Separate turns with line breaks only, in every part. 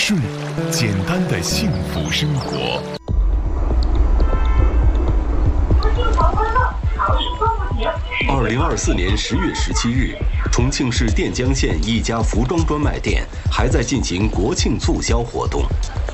顺简单的幸福生活。
2024年10月17日，重庆市垫江县一家服装专卖店还在进行国庆促销活动。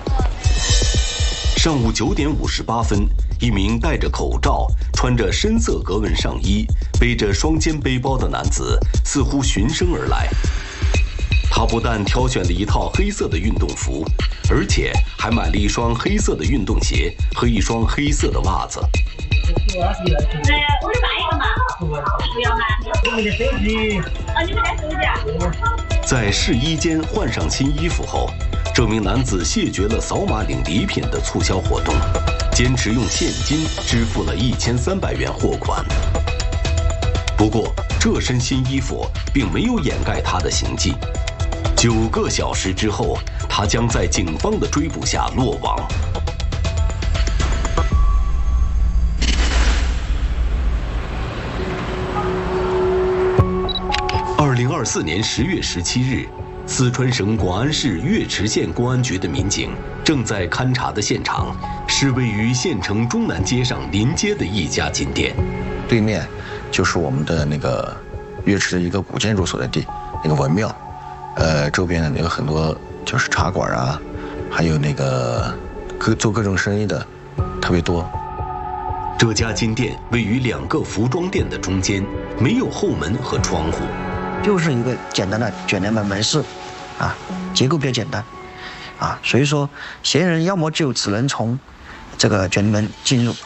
上午9点58分，一名戴着口罩、穿着深色格纹上衣、背着双肩背包的男子似乎循声而来。他不但挑选了一套黑色的运动服，而且还买了一双黑色的运动鞋和一双黑色的袜子。
我是买一个嘛，不要吗？你们的手机啊，你们的手机。
在试衣间换上新衣服后，这名男子谢绝了扫码领礼品的促销活动，坚持用现金支付了1300元货款。不过，这身新衣服并没有掩盖他的行迹。9个小时之后，他将在警方的追捕下落网。2024年10月17日，四川省广安市岳池县公安局的民警正在勘查的现场是位于县城中南街上临街的一家金店，
对面就是我们的那个岳池的一个古建筑所在地，那个文庙，周边呢有很多就是茶馆啊，还有那个做各种生意的特别多。
这家金店位于2个服装店的中间，没有后门和窗户。
就是一个简单的卷帘门门市，结构比较简单，所以说嫌疑人要么就只能从这个卷帘门进入。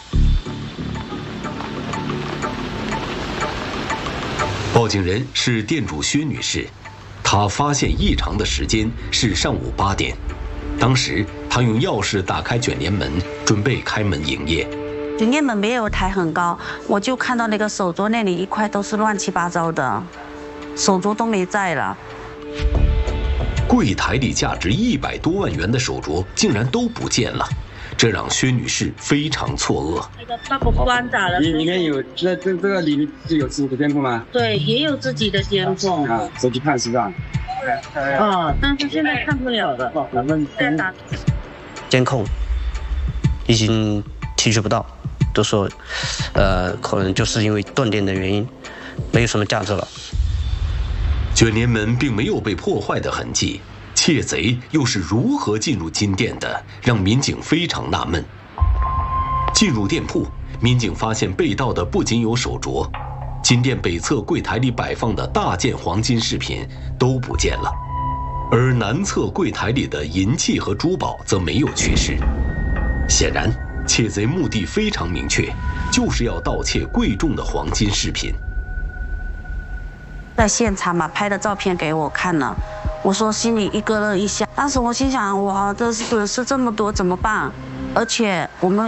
报警人是店主薛女士，她发现异常的时间是上午8点，当时她用钥匙打开卷帘门，准备开门营业。
卷帘门没有抬很高，我就看到那个手镯那里一块都是乱七八糟的。手镯都没在了，
柜台里价值100多万元的手镯竟然都不见了，这让薛女士非常错愕。
那不关咋了？
里面有这个里面是有自己的店铺吗？
对，也有自己的店铺
啊，手机看是吧？
但是现在看不了了。在打
监控已经提取不到，都说可能就是因为断电的原因，没有什么价值了。
卷帘门并没有被破坏的痕迹，窃贼又是如何进入金店的，让民警非常纳闷。进入店铺，民警发现被盗的不仅有手镯，金店北侧柜台里摆放的大件黄金饰品都不见了，而南侧柜台里的银器和珠宝则没有缺失。显然，窃贼目的非常明确，就是要盗窃贵重的黄金饰品。
在现场嘛，拍的照片给我看了，我说心里一咯了一下。当时我心想，哇，这是损失这么多怎么办？而且我们